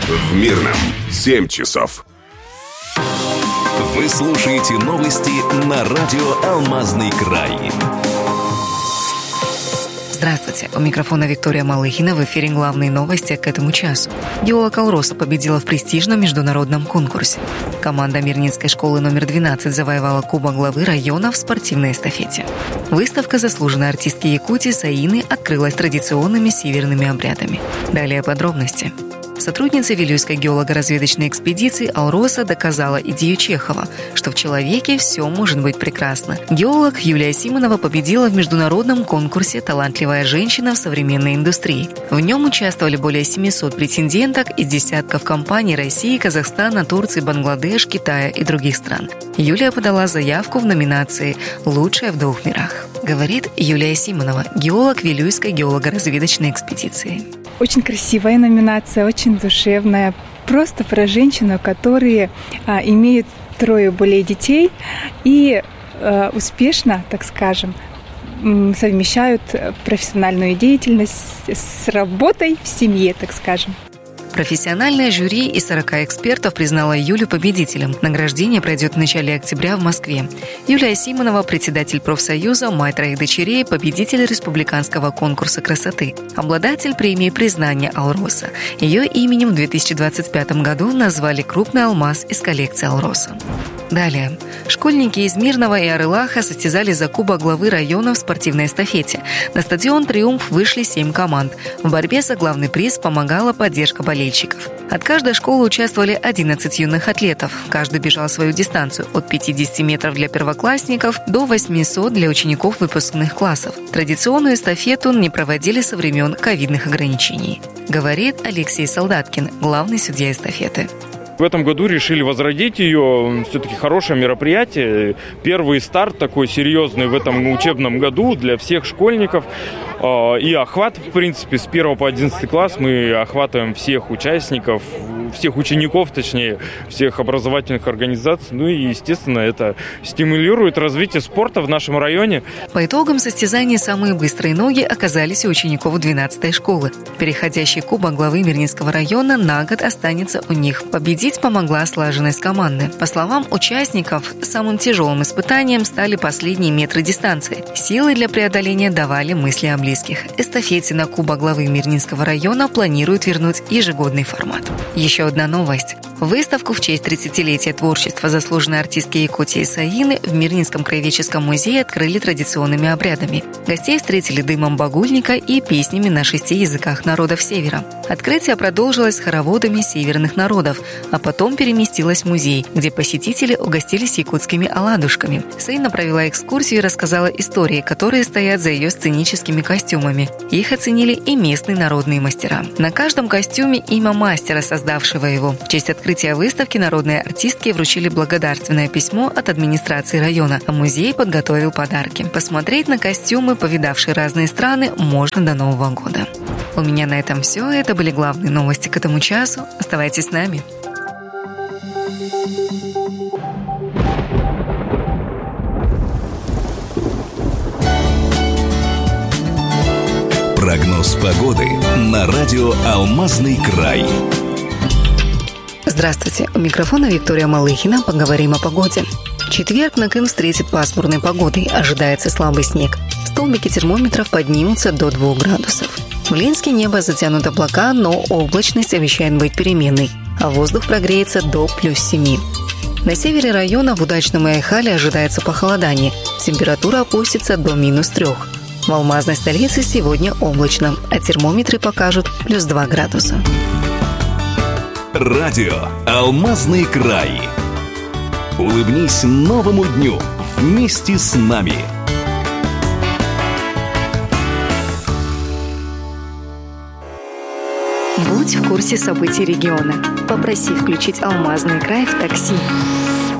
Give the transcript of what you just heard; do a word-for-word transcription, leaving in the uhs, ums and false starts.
В Мирном семь часов. Вы слушаете новости на радио «Алмазный край». Здравствуйте, у микрофона Виктория Малыхина, в эфире главные новости к этому часу. Геолог «Алроса» победила в престижном международном конкурсе. Команда Мирнинской школы номер двенадцать завоевала кубок главы района в спортивной эстафете. Выставка заслуженной артистки Якутии Саины открылась традиционными северными обрядами. Далее подробности. Сотрудница Вилюйской геолого-разведочной экспедиции «Алроса» доказала идею Чехова, что в человеке все может быть прекрасно. Геолог Юлия Симонова победила в международном конкурсе «Талантливая женщина в современной индустрии». В нем участвовали более семисот претенденток из десятков компаний России, Казахстана, Турции, Бангладеш, Китая и других стран. Юлия подала заявку в номинации «Лучшая в двух мирах», говорит Юлия Симонова, геолог Вилюйской геолого-разведочной экспедиции. Очень красивая номинация, очень душевная. Просто про женщину, которые а, имеют трое более детей и а, успешно, так скажем, совмещают профессиональную деятельность с работой в семье, так скажем. Профессиональное жюри из сорока экспертов признало Юлю победителем. Награждение пройдет в начале октября в Москве. Юлия Симонова, председатель профсоюза «Мать троих дочерей», победитель республиканского конкурса красоты, обладатель премии признания «Алроса». Ее именем в две тысячи двадцать пятом году назвали крупный алмаз из коллекции «Алроса». Далее. Школьники из Мирного и Арылаха состязались за кубок главы района в спортивной эстафете. На стадион «Триумф» вышли семь команд. В борьбе за главный приз помогала поддержка болельщиков. От каждой школы участвовали одиннадцать юных атлетов. Каждый бежал свою дистанцию от пятидесяти метров для первоклассников до восьмисот для учеников выпускных классов. Традиционную эстафету не проводили со времен ковидных ограничений, говорит Алексей Солдаткин, главный судья эстафеты. В этом году решили возродить ее. Все-таки хорошее мероприятие. Первый старт такой серьезный в этом учебном году для всех школьников. И охват, в принципе, с первого по одиннадцатый класс мы охватываем всех участников, всех учеников, точнее, всех образовательных организаций. Ну и, естественно, это стимулирует развитие спорта в нашем районе. По итогам состязания самые быстрые ноги оказались у учеников двенадцатой школы. Переходящий кубок главы Мирнинского района на год останется у них. Победить помогла слаженность команды. По словам участников, самым тяжелым испытанием стали последние метры дистанции. Силы для преодоления давали мысли о близких. Эстафете на кубок главы Мирнинского района планируют вернуть ежегодный формат. Еще одна новость. Выставку в честь тридцатилетия творчества заслуженной артистки Якутии Саины в Мирнинском краеведческом музее открыли традиционными обрядами. Гостей встретили дымом багульника и песнями на шести языках народов Севера. Открытие продолжилось с хороводами северных народов, а потом переместилось в музей, где посетители угостились якутскими оладушками. Саина провела экскурсию и рассказала истории, которые стоят за ее сценическими костюмами. Их оценили и местные народные мастера. На каждом костюме имя мастера, создавшего его. В честь открытия выставки народные артистки вручили благодарственное письмо от администрации района, а музей подготовил подарки. Посмотреть на костюмы, повидавшие разные страны, можно до Нового года. У меня на этом все. Это были главные новости к этому часу. Оставайтесь с нами. Прогноз погоды на радио «Алмазный край». Здравствуйте, у микрофона Виктория Малыхина. Поговорим о погоде. В четверг Накын встретит пасмурной погодой. Ожидается слабый снег. Столбики термометров поднимутся до двух градусов. В Ленске небо затянут облака, но облачность обещает быть переменной, а воздух прогреется до плюс семи. На севере района в Удачном и Айхале ожидается похолодание. Температура опустится до минус трех. В алмазной столице сегодня облачно, а термометры покажут плюс два градуса. Радио «Алмазный край». Улыбнись новому дню вместе с нами. Будь в курсе событий региона. Попроси включить «Алмазный край» в такси.